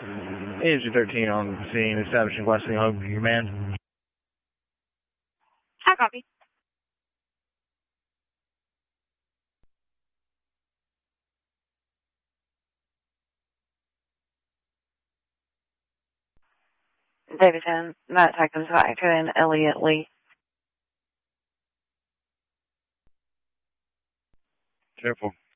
Agency 13 on scene, establishing Wesley Home Command. Hi, copy. Davidson, Matt Tycoon's Actor and Elliot Lee. Careful.